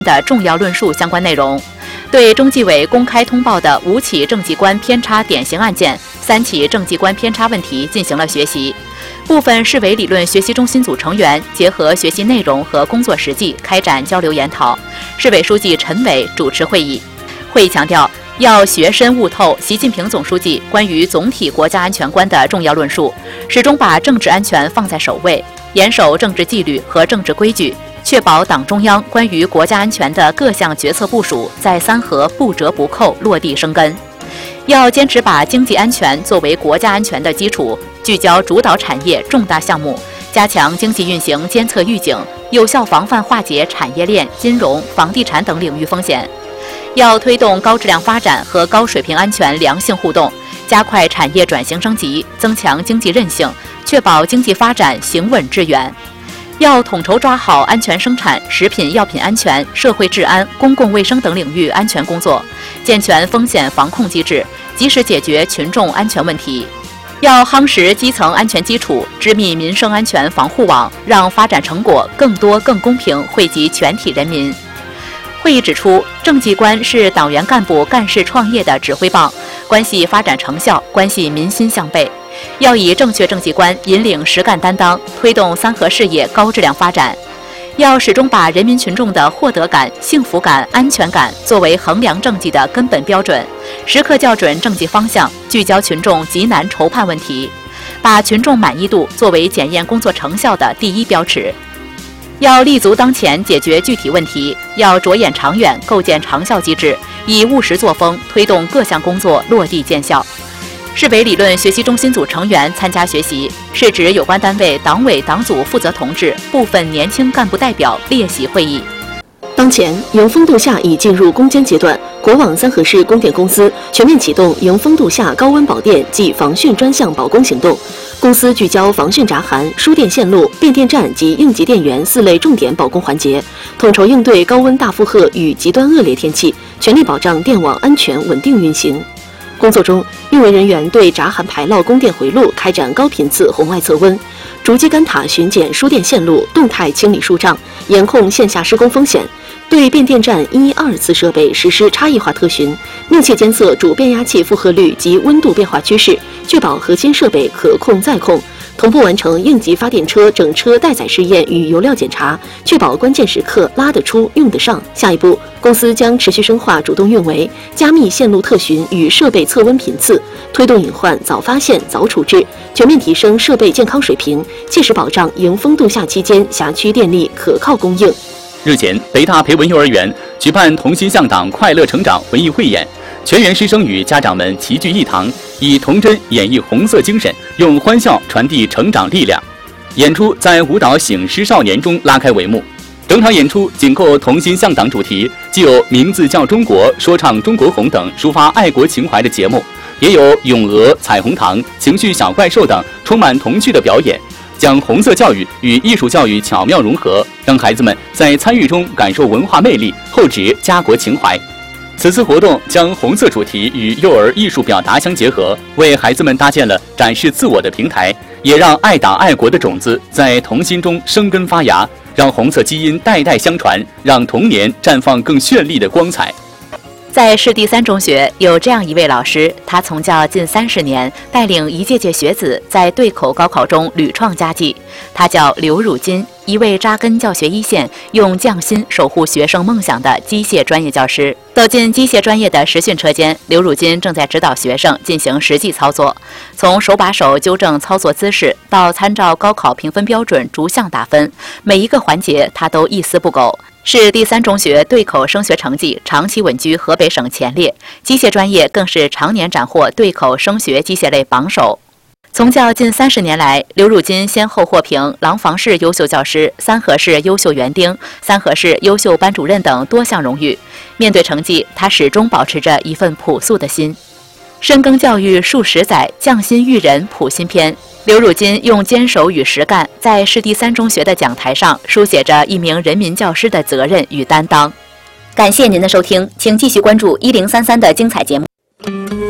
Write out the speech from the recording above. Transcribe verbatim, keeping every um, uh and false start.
的重要论述相关内容，对中纪委公开通报的五起政绩观偏差典型案件、三起政绩观偏差问题进行了学习。部分市委理论学习中心组成员结合学习内容和工作实际开展交流研讨。市委书记陈伟主持会议。会议强调，要学深悟透习近平总书记关于总体国家安全观的重要论述，始终把政治安全放在首位，严守政治纪律和政治规矩，确保党中央关于国家安全的各项决策部署在三合不折不扣落地生根。要坚持把经济安全作为国家安全的基础，聚焦主导产业重大项目，加强经济运行监测预警，有效防范化解产业链、金融、房地产等领域风险。要推动高质量发展和高水平安全良性互动，加快产业转型升级，增强经济韧性，确保经济发展行稳致远。要统筹抓好安全生产、食品药品安全、社会治安、公共卫生等领域安全工作，健全风险防控机制，及时解决群众安全问题。要夯实基层安全基础，织密民生安全防护网，让发展成果更多更公平惠及全体人民。会议指出，政绩观是党员干部干事创业的指挥棒，关系发展成效，关系民心向背。要以正确政绩观引领实干担当，推动三合事业高质量发展。要始终把人民群众的获得感、幸福感、安全感作为衡量政绩的根本标准，时刻校准政绩方向，聚焦群众急难愁盼问题，把群众满意度作为检验工作成效的第一标尺。要立足当前解决具体问题，要着眼长远构建长效机制，以务实作风推动各项工作落地见效。市委理论学习中心组成员参加学习，是指有关单位党委党组负责同志、部分年轻干部代表列席会议。 当前，迎风度夏已进入攻坚阶段，国网三河市供电公司全面启动迎风度夏高温保电及防汛专项保供行动。公司聚焦防汛闸涵、输电线路、变电站及应急电源四类重点保供环节，统筹应对高温大负荷与极端恶劣天气，全力保障电网安全稳定运行。工作中，运维人员对闸涵排涝供电回路开展高频次红外测温，逐基干塔巡检输电线路，动态清理疏障，严控线下施工风险。对变电站一、二次设备实施差异化特巡，密切监测主变压器负荷率及温度变化趋势，确保核心设备可控再控。同步完成应急发电车整车待载试验与油料检查，确保关键时刻拉得出、用得上。下一步，公司将持续深化主动运维，加密线路特巡与设备测温频次，推动隐患早发现、早处置，全面提升设备健康水平，切实保障迎风度夏期间辖区电力可靠供应。 日前，北大培文幼儿园举办同心向党快乐成长文艺汇演，全员师生与家长们齐聚一堂，以童真演绎红色精神，用欢笑传递成长力量。演出在舞蹈醒狮少年中拉开帷幕。整场演出紧扣同心向党主题，既有名字叫中国、说唱中国红等抒发爱国情怀的节目，也有咏鹅、彩虹糖、情绪小怪兽等充满童趣的表演，将红色教育与艺术教育巧妙融合，让孩子们在参与中感受文化魅力，厚植家国情怀。此次活动将红色主题与幼儿艺术表达相结合，为孩子们搭建了展示自我的平台，也让爱党爱国的种子在童心中生根发芽，让红色基因代代相传，让童年绽放更绚丽的光彩。 在市第三中学有这样一位老师，他从教近三十年，带领一届届学子在对口高考中屡创佳绩。他叫刘汝金，一位扎根教学一线、用匠心守护学生梦想的机械专业教师。走进机械专业的实训车间，刘汝金正在指导学生进行实际操作，从手把手纠正操作姿势，到参照高考评分标准逐项打分，每一个环节他都一丝不苟。市第三中学对口升学成绩长期稳居河北省前列，机械专业更是常年斩获对口升学机械类榜首。从教近三十年来，刘汝金先后获评廊坊市优秀教师、三河市优秀园丁、三河市优秀班主任等多项荣誉。面对成绩，他始终保持着一份朴素的心。深耕教育数十载，匠心育人谱新篇。刘汝金用坚守与实干，在市第三中学的讲台上书写着一名人民教师的责任与担当。感谢您的收听，请继续关注一零三三的精彩节目。